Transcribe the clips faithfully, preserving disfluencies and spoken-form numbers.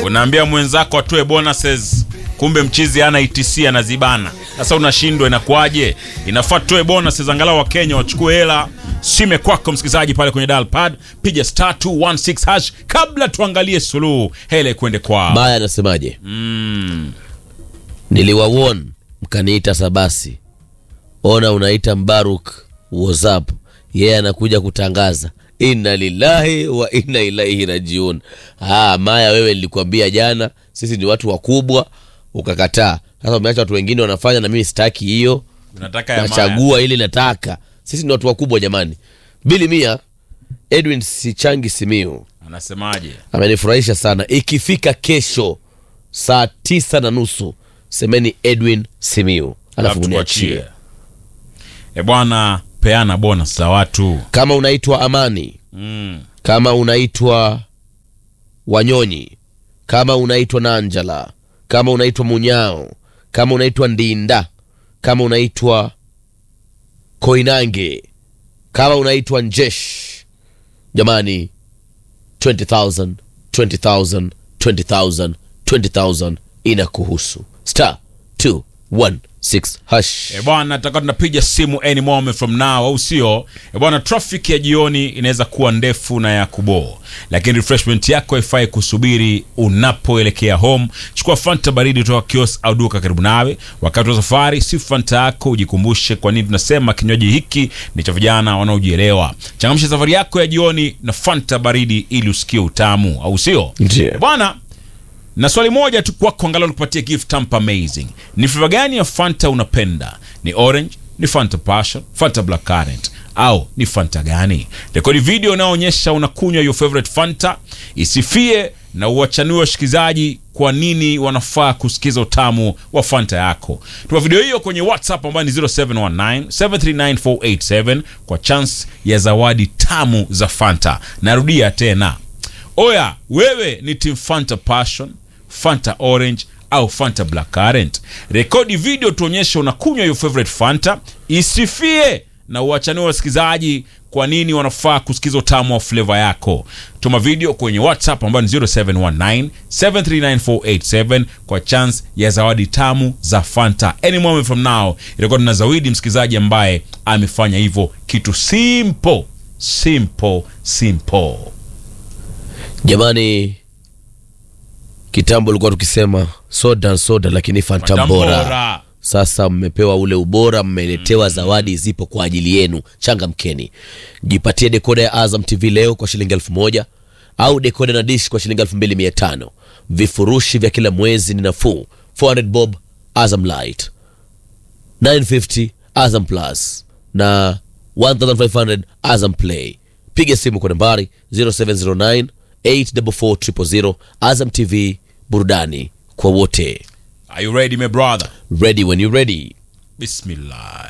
Unaambia mwenzako atoe bonuses, kumbe mchizi ana I T C anazibana. Sasa unashindwa, inakuaje? Inafaa toe bonuses angalau wa Kenya wachukue hela. Sime kwako msikizaji pale kwenye dial pad, piga star two one six hash kabla tuangalie suluhu. Hele kwende kwa. Baya anasemaje? Mm. Niliwawon mkaniita Sabasi. Ona unaita Mbaruk WhatsApp. Yeye yeah, anakuja kutangaza inna lillahi wa inna ilaihi rajiun. Ah, Maya wewe nilikwambia jana sisi ni watu wakubwa ukakataa. Sasa umeacha watu wengine wanafanya na mimi sitaki hiyo. Unataka ya Maya. Nachagua ile nataka. Sisi ni watu wakubwa jamani. Bili Mia Edwin Sichangi Simiu anasemaje? Amenifurahisha sana. Ikifika kesho saa tisa na nusu semeni Edwin Simiu. Alafu uniachie. E bwana, peana bonus za watu. Kama unaitwa Amani, mm. kama unaitwa Wanyonyi, kama unaitwa Nanjala, kama unaitwa Munyao, kama unaitwa Ndinda, kama unaitwa Koinange, kama unaitwa Njesh, jamani, twenty thousand, twenty thousand, twenty thousand, twenty thousand inakuhusu. Star two one six hash. E bwana, tutakuwa tunapiga simu any moment from now, au sio? E bwana, traffic ya jioni inaweza kuwa ndefu na ya kubo, lakini refreshment yako haifai kusubiri unapoelekea home. Chukua Fanta baridi kutoka kiosk au duka karibu nawe. Wakati wa safari, si Fanta yako, ujikumbushe kwa nini tunasema kinywaji hiki ni cha vijana wanaojielewa. Changamsha safari yako ya jioni na Fanta baridi ili usikie utamu, au sio? Yeah. E bwana, na swali moja tu kwako angalau nikupatie gift tampa amazing. Ni flavor gani ya Fanta unapenda? Ni orange, ni Fanta passion, Fanta black currant, au ni Fanta gani? Rekodi video inaonyesha unakunywa your favorite Fanta, isifie na uachanue washikizaji kwa nini wanafaa kusikiza utamu wa Fanta yako. Tuma video hiyo kwenye WhatsApp ambayo ni zero seven one nine seven three nine four eight seven kwa chance ya zawadi tamu za Fanta. Narudia tena. Oya, wewe ni team Fanta passion, Fanta orange au Fanta black currant? Rekodi video tuonyeshe unakunywa your favorite Fanta, isifie na uachanue wasikizaji kwa nini wanafaa kusikiza utamu wa flavor yako. Tuma video kwenye WhatsApp ambayo ni zero seven one nine seven three nine four eight seven kwa chance ya zawadi tamu za Fanta. Any moment from now itakuwa na zawadi msikizaji ambaye amefanya hivyo. Kitu simple, simple, simple. Jamani, kitambo ulikuwa tukisema soda soda lakini Fanta bora. Sasa mmepewa ule ubora, mmeletewa mm. zawadi zipo kwa ajili yenu. Changamkeni. Jipatie dekoda ya Azam T V leo kwa shilingi elfu moja au dekoda na dish kwa shilingi elfu mbili mia tano. Vifurushi vya kila mwezi ni nafuu. four hundred bob Azam Light, nine fifty Azam Plus na one thousand five hundred Azam Play. Piga simu kwa nambari zero seven zero nine eight four four zero zero zero. Azam T V, burudani kwa wote. Are you ready, my brother? Ready when you ready. Bismillah.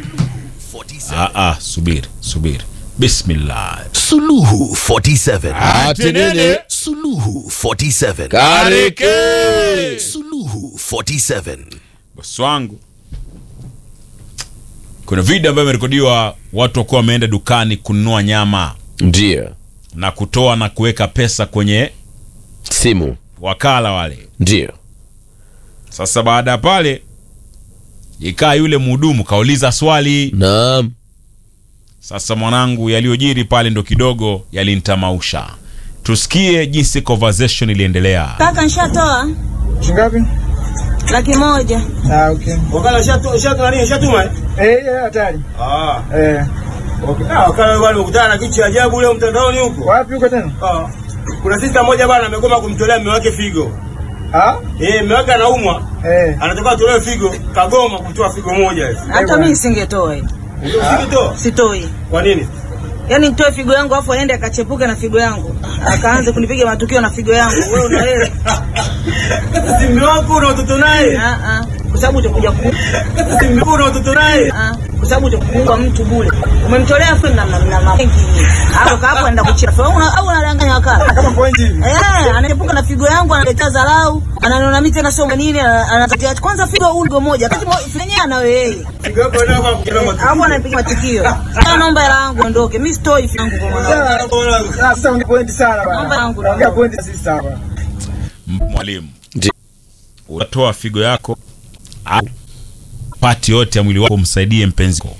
Ah ah, subiri, subiri. Bismillah. Suluhu forty-seven. Atenene. Suluhu forty-seven. Kareke. Suluhu forty-seven. Boss wangu, kuna video ambayo imerekodiwa watu wakiwa wameenda dukani kununua nyama. Ndiyo. Na kutoa na kuweka pesa kwenye simu wakala wale. Ndiyo. Sasa baada pale ikaa yule mhudumu kauliza swali. Naam. Sasa mwanangu, yaliyojiri pale ndo kidogo yalinitamausha. Tusikie jinsi conversation iliendelea. Kaka nishatoa. Shingapi? Laki moja. Ah, okay. Wakala shatu shatu nani shatuma? Eh, eh, hatari. Ah. Eh. Okay. Ah, wakala wale mkutana na kitu cha ajabu leo mtandaoni huko. Wapi huko tena? Ah. Kuna sister moja bwana amegoma kumtolea mume wake figo. Ah? Eh, mume wake anaumwa. Eh. Anataka atolewe figo, kagoma kutoa figo moja hivi. Hata mimi singetoa hiyo. Usingetoa? Sitoi. Kwa nini? Yaani nitoe figo yangu afu aende akachepuke na figo yangu. Akaanze kunipiga matukio na figo yangu. Wewe una wewe. Si mume wako na watoto naye? Ah ah. Kwa sababu utakuja ku. Si mume wako na watoto naye? Ah. Kwa sababu utakuwa mtu bure. Umemtolea fenda na na mapenzi. Hapo kapo enda kuchira. Au unadanganya wakala. Kama point hivi. Eh, anaepuka na figo yangu, analeta dharau, ananiona mimi tena sio nini, anatatia kwanza figo ungo moja. Kati mwenyewe ana wewe. Figo yako ndio kwa kila mtu. Hapo anapiga matukio. Naomba hela yangu ondoke. Mimi sitoi figo yangu kwa mwanangu. Sasa ni point sana bwana. Naomba yangu. Naongea point sisi hapa. mwalimu, Ndi- utatoa figo yako au pati yote ya mwili wako msaidie mpenzi wako.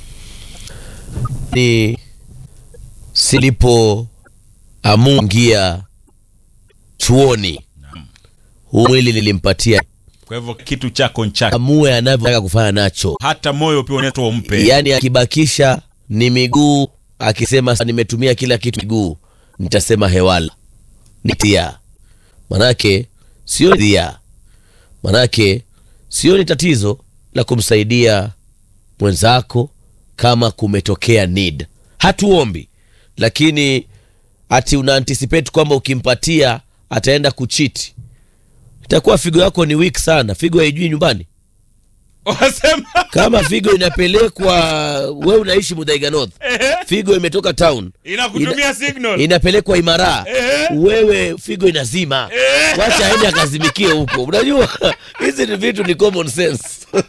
ni silipo amungia chuoni, huu mwili nilimpatia Kwa hivyo kitu chako nchako, amue anavyotaka kufanya nacho. hata moyo pia unaitwa umpe. Yaani akibakisha ni miguu, akisema nimetumia kila kitu miguu, nitasema hewala nitia, manake sio dia, manake sio ni tatizo la kumsaidia mwenzako kama kumetokea need. Hatuombi, lakini ati una anticipate kwamba ukimpatia ataenda kuchiti, itakuwa figo yako ni weak sana. Figo haijui nyumbani. Wasema Kama figo inapelekwa, wewe unaishi Muthaiga North, figo imetoka town inakutumia signal. inapelekwa Imara, Eh. wewe figo inazima, Eh. wacha aende akazimikie huko. Unajua hizi ni vitu, ni common sense.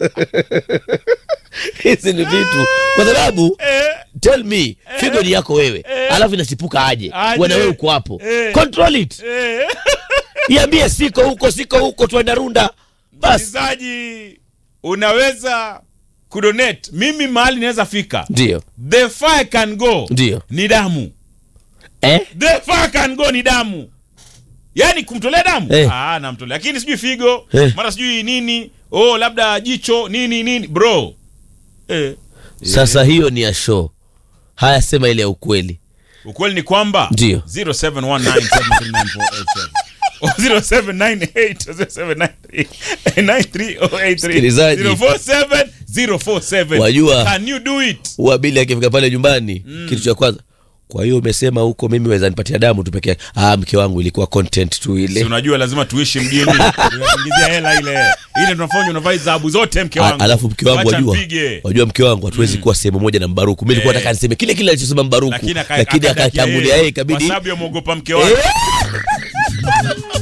Hizi ni vitu kwa sababu tell me, figo ni yako wewe, alafu inasipuka aje, Aje. wewe wewe uko hapo, Eh. control it. Eh. Iambie siko huko, siko huko, tuenda runda basi. Msikilizaji, unaweza kudonate. Mimi mahali naweza fika, Ndio, the fire can go, ndio ni damu. eh, The fire can go ni damu. Yaani kumtolea damu, Eh. ah, namtolea. Lakini sijui figo, Eh. mara sijui nini, oh labda jicho nini nini, bro. Eh. sasa hiyo ni ya show. Haya, sema ile ya ukweli. Ukweli ni kwamba Ndio. zero seven one nine seven three nine four eight seven or zero seven nine eight zero seven nine three nine three zero eight three Msikilizaji. zero four seven zero four seven. Wajua- Can you do it? Uabili akifika pale nyumbani, kitu cha kwanza, kwa hiyo umesema huko mimi waweza nipatia damu tu peke yake. Ah, mke wangu ilikuwa content tu Si ile. unajua lazima tuishi mjini. Tunaingizia hela ile. Ile tunafanya unavaa dhahabu zote mke A- wangu. Alafu mke wangu Wacha wajua, mpige. wajua mke wangu hatuwezi kuwa sehemu moja na Mbaruku. Mimi nilikuwa Eh. nataka niseme kile kile alichosema Mbaruku, Lakini aka- lakini akadakia akatangulia yeye, yeye, ikabidi kwa sababu ya muogopa mke wake. Eh.